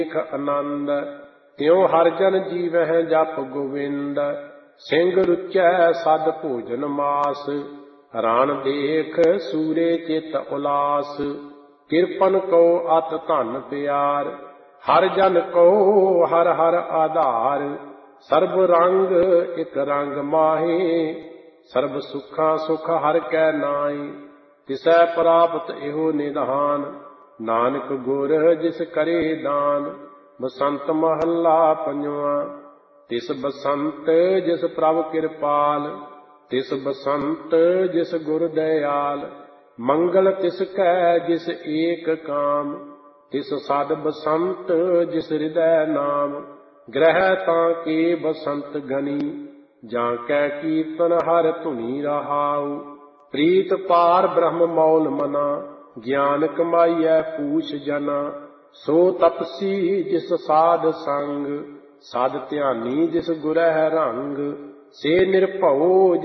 ਦੇਖ ਆਨੰਦ। ਤਿਉ ਹਰਿ ਜਨ ਜੀਵਹਿ ਜਪ ਗੋਵਿੰਦ। ਸਿੰਘ ਰੁਚੈ ਸਦ ਭੋਜਨ ਮਾਸ। ਰਾਣ ਦੇਖ ਸੂਰੇ ਚਿਤ ਉਲਾਸ। ਕਿਰਪਨ ਕੋ ਅਤ ਧਨ ਪਿਆਰ। ਹਰਿ ਜਨ ਕੋ ਹਰਿ ਹਰਿ ਆਧਾਰ। ਸਰਬ ਰੰਗ ਇਕ ਰੰਗ ਮਾਹੇ। ਸਰਬ ਸੁਖਾਂ ਸੁਖ ਹਰਿ ਕੈ ਨਾਏ। ਤਿਸੈ ਪ੍ਰਾਪਤ ਇਹੋ ਨਿਧਾਨ। ਨਾਨਕ ਗੁਰ ਜਿਸ ਕਰੇ ਦਾਨ। ਬਸੰਤ ਮਹੱਲਾ ਪੰਜਵਾਂ। ਤਿਸ ਬਸੰਤ ਜਿਸ ਪ੍ਰਭ ਕਿਰਪਾਲ। ਤਿਸ ਬਸੰਤ ਜਿਸ ਗੁਰ ਦਇਆਲ। ਮੰਗਲ ਤਿਸ ਕੈ ਜਿਸ ਏਕ ਕਾਮ। ਤਿਸ ਸਦ ਬਸੰਤ ਜਿਸ ਹਿਰਦੈ ਨਾਮ। ਗ੍ਰਹਿ ਤਾਂ ਕੇ ਬਸੰਤ ਗਨੀ। ਜਾਂ ਕੈ ਕੀਰਤਨ ਹਰਿ ਧੁਨੀ ਰਹਾਉ। ਪ੍ਰੀਤ ਪਾਰ ਬ੍ਰਹਮ ਮੌਲ ਮਨਾ। ਗਿਆਨ ਕਮਾਈਐ ਪੂਛ ਜਨਾ। ਸੋ ਤਪਸੀ ਜਿਸ ਸਾਧ ਸੰਗ। ਸਦ ਧਿਆਨੀ ਜਿਸ ਗੁਰਹਿ ਰੰਗ। ਸੇ ਨਿਰਭਉ